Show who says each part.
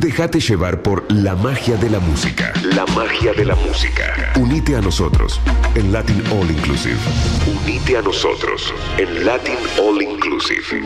Speaker 1: Déjate llevar por la magia de la música. La magia de la música. Unite a nosotros en Latin All Inclusive. Unite a nosotros en Latin All Inclusive.